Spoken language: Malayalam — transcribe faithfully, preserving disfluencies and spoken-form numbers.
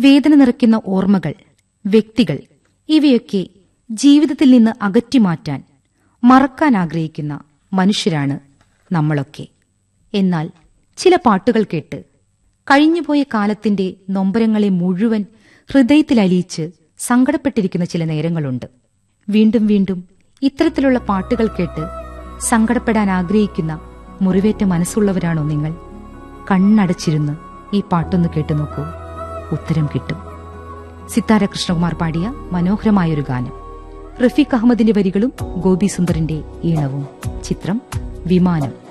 വേദന നിറയ്ക്കുന്ന ഓർമ്മകൾ, വ്യക്തികൾ, ഇവയൊക്കെ ജീവിതത്തിൽ നിന്ന് അകറ്റിമാറ്റാൻ, മറക്കാൻ ആഗ്രഹിക്കുന്ന മനുഷ്യരാണ് നമ്മളൊക്കെ. എന്നാൽ ചില പാട്ടുകൾ കേട്ട് കഴിഞ്ഞുപോയ കാലത്തിന്റെ നൊമ്പരങ്ങളെ മുഴുവൻ ഹൃദയത്തിലലിയിച്ച് സങ്കടപ്പെട്ടിരിക്കുന്ന ചില നേരങ്ങളുണ്ട്. വീണ്ടും വീണ്ടും ഇത്തരത്തിലുള്ള പാട്ടുകൾ കേട്ട് സങ്കടപ്പെടാൻ ആഗ്രഹിക്കുന്ന മുറിവേറ്റ മനസ്സുള്ളവരാണോ നിങ്ങൾ? കണ്ണടച്ചിരുന്ന് ഈ പാട്ടൊന്ന് കേട്ടു നോക്കൂ, ഉത്തരം കിട്ടും. സിത്താര കൃഷ്ണകുമാർ പാടിയ മനോഹരമായൊരു ഗാനം. റഫീഖ് അഹമ്മദിന്റെ വരികളും ഗോപി സുന്ദറിന്റെ ഈണവും. ചിത്രം വിമാനം.